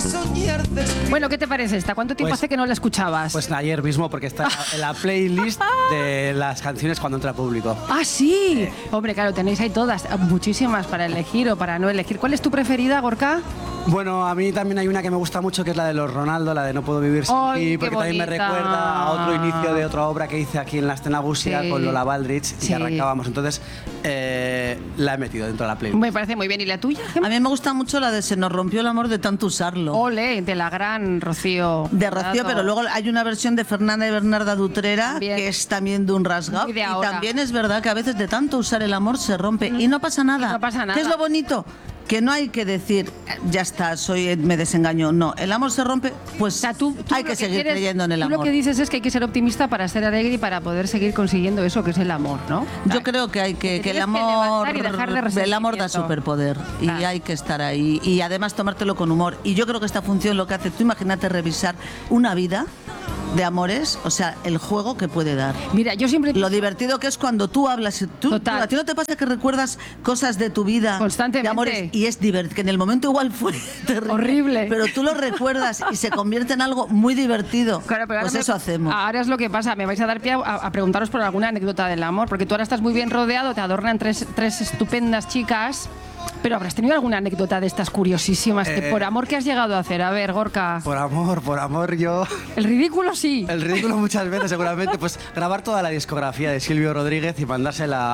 soñar despierto. Bueno, ¿qué te parece esta? ¿Cuánto tiempo Pues- hace que no la escuchabas? Pues ayer mismo, porque está en la playlist de las canciones cuando entra público. ¡Ah, sí! Hombre, claro, tenéis ahí todas, muchísimas para elegir o para no elegir. ¿Cuál es tu preferida, Gorka? Bueno, a mí también hay una que me gusta mucho, que es la de los Ronaldo, la de No puedo vivir sin ¡Ay, ti, qué porque también me bonita! recuerda a otro inicio de otra obra que hice aquí en la Escena Gusia Sí. con Lola Baldrich, y Sí. arrancábamos. Entonces, la he metido dentro de la playlist. Me parece muy bien. ¿Y la tuya? A mí me gusta mucho la de Se nos rompió el amor de tanto usarlo. Ole, de la gran Rocío. De Rocío, pero luego hay una versión de Fernanda y Bernarda Dutrera También. que es también de un rasgado. Muy de Y ahora. también es verdad que a veces de tanto usar el amor se rompe y no pasa nada. Y no pasa nada. ¿Qué es lo bonito? Que no hay que decir, ya está, me desengaño. No, el amor se rompe, pues O sea, tú hay lo que seguir quieres- creyendo en el tú amor. lo que dices es que hay que ser optimista para ser alegre y para poder seguir consiguiendo eso que es el amor, ¿no? Yo creo que hay que el tienes que amor, levantar y dejar de el amor da resentimiento. superpoder y Claro. hay que estar ahí y además tomártelo con humor. Y yo creo que esta función lo que hace, tú imagínate revisar una vida de amores, o sea, el juego que puede dar. Mira, yo siempre... Lo divertido que es cuando tú hablas, Total. ¿a ti no te pasa que recuerdas cosas de tu vida Constantemente. de amores y es divertido, que en el momento igual fue terrible, Horrible. pero tú lo recuerdas y se convierte en algo muy divertido? Claro, pero Pues ahora eso hacemos. Ahora es lo que pasa, me vais a dar pie a preguntaros por alguna anécdota del amor, porque tú ahora estás muy bien rodeado, te adornan tres estupendas chicas, pero habrás tenido alguna anécdota de estas curiosísimas que por amor que has llegado a hacer. A ver, Gorka. Por amor, yo... El ridículo sí. El ridículo muchas veces, seguramente, pues grabar toda la discografía de Silvio Rodríguez y mandársela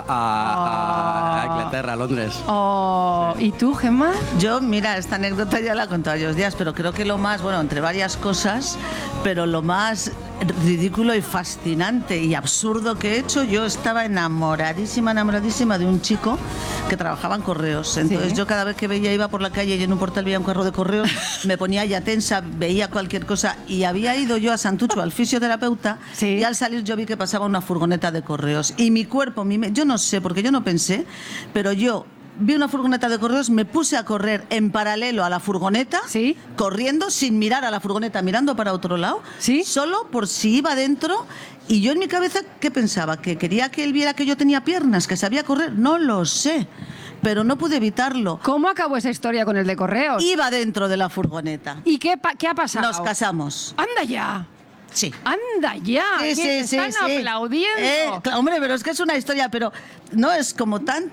a Inglaterra, a Londres. Oh, ¿y tú, Gemma? Yo, mira, esta anécdota ya la he contado varios días, pero creo que lo más, bueno, entre varias cosas, pero lo más ridículo y fascinante y absurdo que he hecho, yo estaba enamoradísima de un chico que trabajaba en correos. Entonces Sí. yo cada vez que iba por la calle y en un portal veía un carro de correos, me ponía ya tensa, veía cualquier cosa y había ido yo a Santucho al fisioterapeuta Sí. y al salir yo vi que pasaba una furgoneta de correos y mi cuerpo, yo no sé, porque yo no pensé, pero yo vi una furgoneta de correos, me puse a correr en paralelo a la furgoneta, Sí. corriendo sin mirar a la furgoneta, mirando para otro lado, Sí. solo por si iba dentro. Y yo en mi cabeza, ¿qué pensaba? ¿Que quería que él viera que yo tenía piernas, que sabía correr? No lo sé, pero no pude evitarlo. ¿Cómo acabó esa historia con el de correos? Iba dentro de la furgoneta. ¿Y qué ha pasado? Nos casamos. ¡Anda ya! Sí. ¡Anda ya! Sí, ¿Qué sí, están sí. aplaudiendo? Hombre, pero es que es una historia, pero no es como tan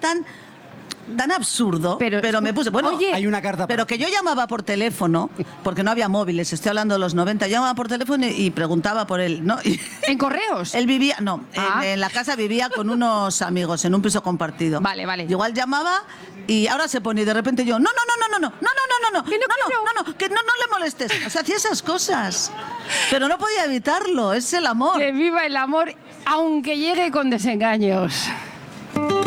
absurdo, pero me puse, bueno, oye, Hay una carta pero que yo llamaba por teléfono, porque no había móviles, estoy hablando de los 90, yo llamaba por teléfono y preguntaba por él, ¿no? Y ¿En correos? él vivía, no, Ah. en la casa vivía con unos amigos, en un piso compartido. Vale, vale. Y igual llamaba y ahora se pone y de repente yo, no, que no le molestes. O sea, hacía esas cosas, pero no podía evitarlo, es el amor. Que viva el amor, aunque llegue con desengaños.